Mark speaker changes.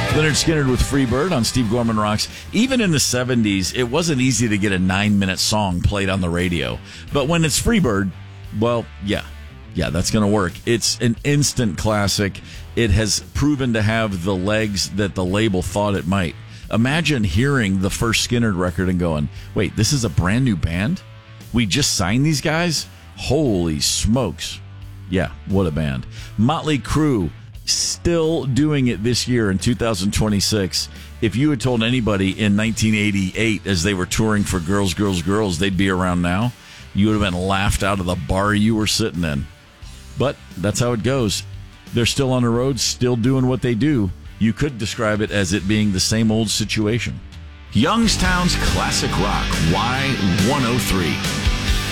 Speaker 1: Leonard Skinner with Freebird on Steve Gorman Rocks. Even in the 70s, it wasn't easy to get a 9-minute song played on the radio. But when it's Freebird, well, yeah, that's going to work. It's an instant classic. It has proven to have the legs that the label thought it might. Imagine hearing the first Skinner record and going, wait, this is a brand new band? We just signed these guys? Holy smokes. Yeah, what a band. Motley Crue, still doing it this year in 2026. If you had told anybody in 1988 as they were touring for Girls, Girls, Girls, they'd be around now, you would have been laughed out of the bar you were sitting in. But that's how it goes. They're still on the road, still doing what they do. You could describe it as it being the same old situation.
Speaker 2: Youngstown's Classic Rock, Y103.